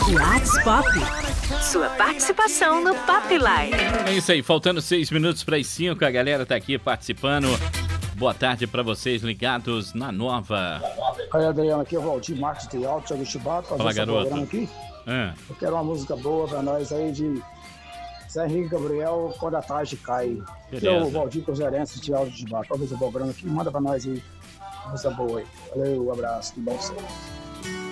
WhatsApp. Sua participação no Pop Line. É isso aí, faltando 6 minutos para as 5, a galera tá aqui participando. Boa tarde para vocês ligados na Nova. Oi, Adriano, aqui é o Valdir Marques de Alto, Thiago Chibata. Fala, garoto. Aqui. Eu quero uma música boa pra nós aí de Zé Henrique Gabriel, Quando a Tarde Cai. Aqui é o Valdir Cruzeirense de Alto Chibata. Talvez o programa aqui, manda pra nós aí uma música boa aí. Valeu, um abraço, tudo bom pra você.